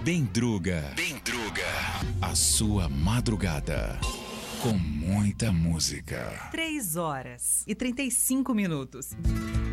Bendruga. A sua madrugada. Com muita música. 3 horas e 35 minutos.